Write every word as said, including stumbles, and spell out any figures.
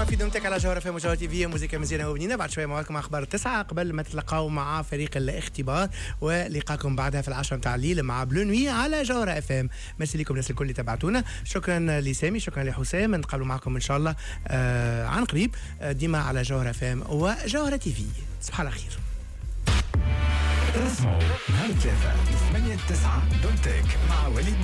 اليوم في دمتك على جوهرة في مجال تي في موسيقى مزيانة وبنينة. بعد شوية معكم أخبار التسعة قبل ما تلقاو مع فريق الاختبار ولقاكم بعدها في العشرة متاع الليل مع بلو نوي على جوهرة اف ام. ميرسي لكم الناس الكل اللي تابعتونا. شكرا لسامي، شكرا لحسام. نتقابلوا معكم إن شاء الله آه عن قريب آه ديما على جوهرة اف ام وجوهرة تي في. صباح على خير. اسمعوا نهار ثلاثة ثمانية تسعة دوتك مع وليد